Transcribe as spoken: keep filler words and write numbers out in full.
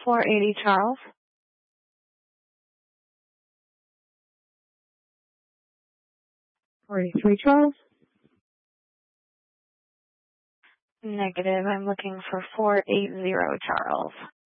four eighty Charles. four eighty-three Charles. Negative. I'm looking for four eighty Charles.